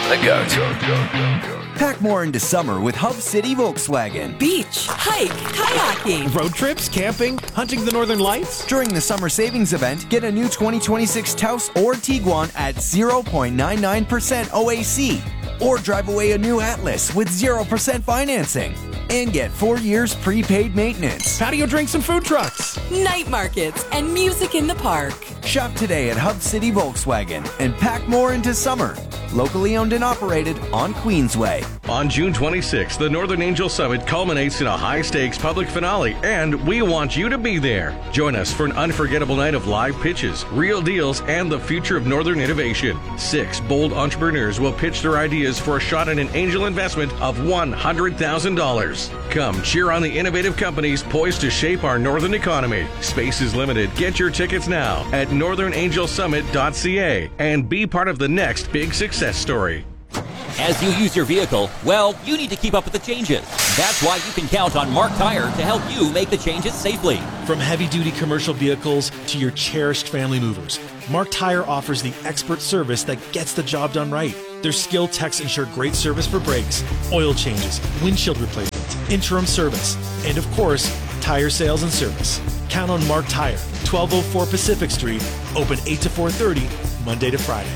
The GOAT. Pack more into summer with Hub City Volkswagen. Beach, hike, kayaking. Road trips, camping, hunting the northern lights. During the summer savings event, get a new 2026 Taos or Tiguan at 0.99% OAC. Or drive away a new Atlas with 0% financing. And get 4 years prepaid maintenance. Patio drinks and food trucks. Night markets and music in the park. Shop today at Hub City Volkswagen and pack more into summer. Locally owned and operated on Queensway. On June 26th, the Northern Angel Summit culminates in a high-stakes public finale, and we want you to be there. Join us for an unforgettable night of live pitches, real deals, and the future of Northern innovation. 6 bold entrepreneurs will pitch their ideas for a shot at an angel investment of $100,000. Come cheer on the innovative companies poised to shape our Northern economy. Space is limited. Get your tickets now at northernangelsummit.ca and be part of the next big success story. As you use your vehicle, well, you need to keep up with the changes. That's why you can count on Mark Tire to help you make the changes safely. From heavy-duty commercial vehicles to your cherished family movers, Mark Tire offers the expert service that gets the job done right. Their skilled techs ensure great service for brakes, oil changes, windshield replacements, interim service, and of course, tire sales and service. Count on Mark Tire, 1204 Pacific Street, open 8 to 4:30, Monday to Friday.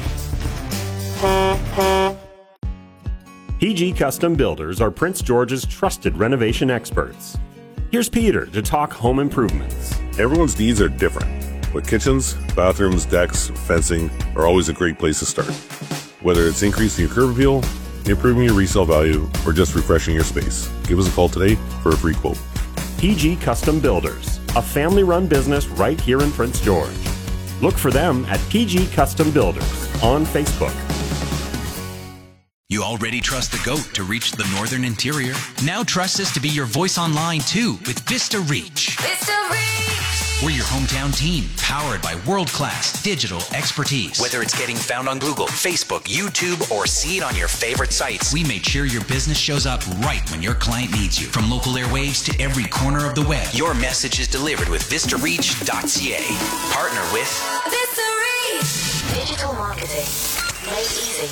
PG Custom Builders are Prince George's trusted renovation experts. Here's Peter to talk home improvements. Everyone's needs are different, but kitchens, bathrooms, decks, fencing are always a great place to start. Whether it's increasing your curb appeal, improving your resale value, or just refreshing your space, give us a call today for a free quote. PG Custom Builders, a family-run business right here in Prince George. Look for them at PG Custom Builders on Facebook. You already trust the GOAT to reach the northern interior. Now trust us to be your voice online too with Vista Reach. Vista Reach! We're your hometown team, powered by world-class digital expertise. Whether it's getting found on Google, Facebook, YouTube, or see it on your favorite sites, we make sure your business shows up right when your client needs you. From local airwaves to every corner of the web, your message is delivered with VistaReach.ca. Partner with Vista Reach! Digital marketing made easy.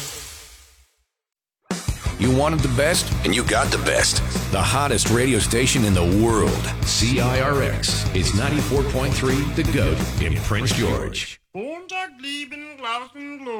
You wanted the best, and you got the best. The hottest radio station in the world. CIRX is 94.3 The GOAT in Prince George.